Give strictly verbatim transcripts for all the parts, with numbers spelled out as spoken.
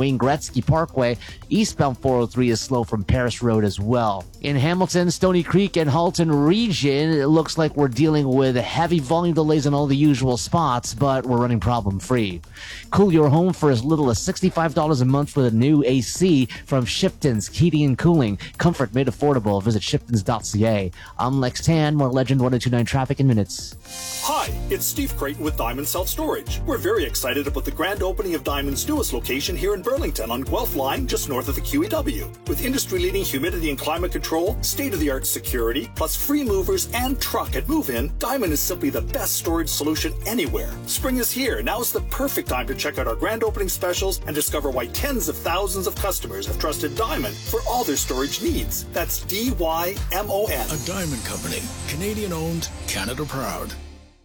Wayne Gretzky Parkway. Eastbound four oh three is slow from Paris Road as well. In Hamilton, Stony Creek, and Halton region, it looks like we're dealing with heavy volume delays in all the usual spots, but we're running problem-free. Cool your home for as little as sixty-five dollars a month with a new A C from Shipton's Heating and Cooling. Comfort made affordable. Visit shiptons dot c a. I'm Lex Tan, more Legend ten twenty-nine traffic in minutes. Hi, it's Steve Creighton with Diamond Self-Storage. We're very excited about the grand opening of Diamond's newest location here in Burlington on Guelph Line, just north of the Q E W. With industry-leading humidity and climate control, state-of-the-art security, plus free movers and truck at move-in, Diamond is simply the best storage solution anywhere. Spring is here. Now is the perfect time to check out our grand opening specials and discover why tens of thousands of customers have trusted Diamond for all their storage needs. That's D Y M O N. A Diamond Company. Canadian-owned, Canada proud.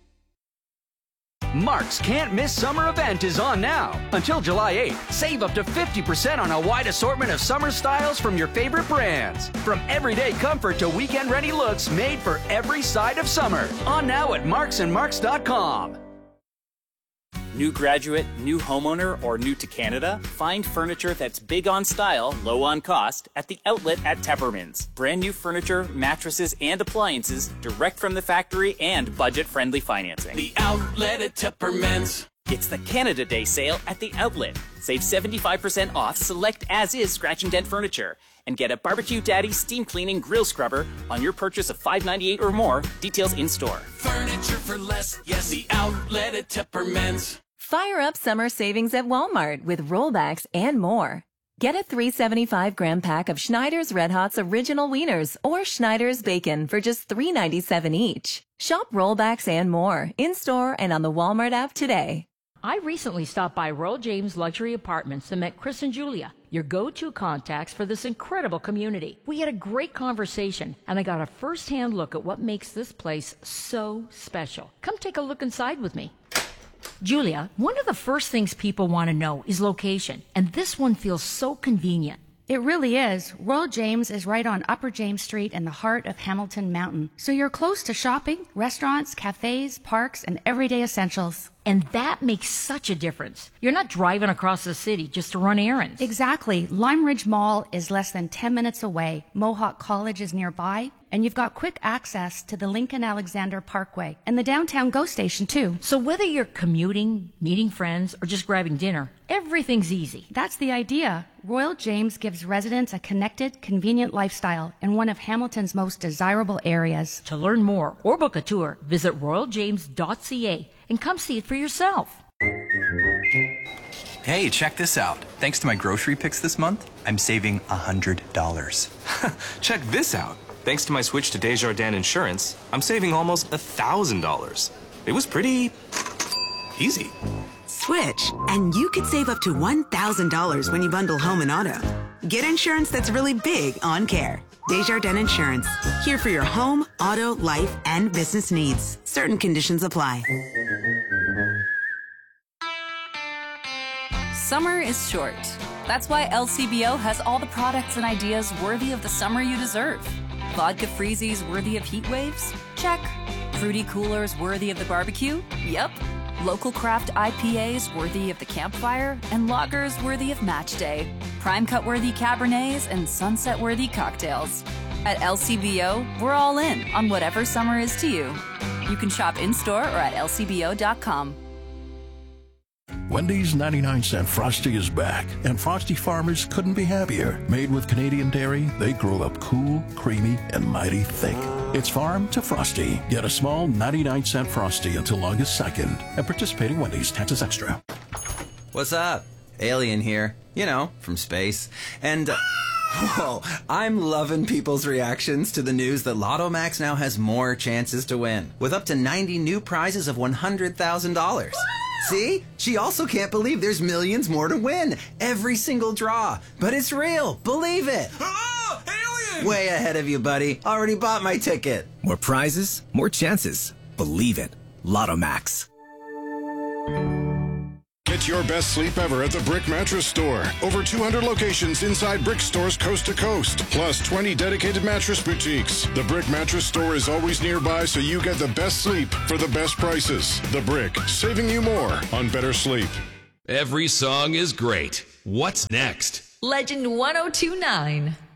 Mark's Can't Miss Summer event is on now. Until July eighth, save up to fifty percent on a wide assortment of summer styles from your favorite brands. From everyday comfort to weekend-ready looks made for every side of summer. On now at marks and marks dot com. New graduate, new homeowner, or new to Canada? Find furniture that's big on style, low on cost at the outlet at Tepperman's. Brand new furniture, mattresses, and appliances direct from the factory and budget-friendly financing. The outlet at Tepperman's. It's the Canada Day sale at the outlet. Save seventy-five percent off select as-is scratch and dent furniture. And get a Barbecue Daddy steam cleaning grill scrubber on your purchase of five ninety-eight or more. Details in store. Furniture for less, yes, the outlet at Tepperman's. Fire up summer savings at Walmart with rollbacks and more. Get a three seventy-five gram pack of Schneider's Red Hot's Original Wieners or Schneider's Bacon for just three ninety-seven each. Shop rollbacks and more in-store and on the Walmart app today. I recently stopped by Royal James Luxury Apartments and met Chris and Julia, your go-to contacts for this incredible community. We had a great conversation, and I got a first-hand look at what makes this place so special. Come take a look inside with me. Julia, one of the first things people want to know is location, and this one feels so convenient. It really is. Royal James is right on Upper James Street in the heart of Hamilton Mountain. So you're close to shopping, restaurants, cafes, parks, and everyday essentials. And that makes such a difference. You're not driving across the city just to run errands. Exactly. Lime Ridge Mall is less than ten minutes away. Mohawk College is nearby. And you've got quick access to the Lincoln Alexander Parkway and the downtown GO station, too. So whether you're commuting, meeting friends, or just grabbing dinner, everything's easy. That's the idea. Royal James gives residents a connected, convenient lifestyle in one of Hamilton's most desirable areas. To learn more or book a tour, visit royal james dot c a and come see it for yourself. Hey, check this out. Thanks to my grocery picks this month, I'm saving one hundred dollars. Check this out. Thanks to my switch to Desjardins Insurance, I'm saving almost one thousand dollars. It was pretty easy. Switch, and you could save up to one thousand dollars when you bundle home and auto. Get insurance that's really big on care. Desjardins Insurance, here for your home, auto, life, and business needs. Certain conditions apply. Summer is short. That's why L C B O has all the products and ideas worthy of the summer you deserve. Vodka freezies worthy of heat waves? Check. Fruity coolers worthy of the barbecue? Yep. Local craft I P As worthy of the campfire? And lagers worthy of match day. Prime cut worthy Cabernets and sunset worthy cocktails. At L C B O, we're all in on whatever summer is to you. You can shop in-store or at L C B O dot com. Wendy's ninety-nine cent Frosty is back, and Frosty farmers couldn't be happier. Made with Canadian dairy, they grow up cool, creamy, and mighty thick. It's farm to Frosty. Get a small ninety-nine cent Frosty until August second at participating Wendy's. Taxes extra. What's up? Alien here. You know, from space. And, uh, whoa, I'm loving people's reactions to the news that Lotto Max now has more chances to win, with up to ninety new prizes of one hundred thousand dollars. See? She also can't believe there's millions more to win. Every single draw. But it's real. Believe it. Oh, alien! Way ahead of you, buddy. Already bought my ticket. More prizes, more chances. Believe it. Lotto Max. Get your best sleep ever at the Brick Mattress Store. Over two hundred locations inside Brick stores coast to coast, plus twenty dedicated mattress boutiques. The Brick Mattress Store is always nearby, so you get the best sleep for the best prices. The Brick, saving you more on better sleep. Every song is great. What's next? Legend one oh two nine.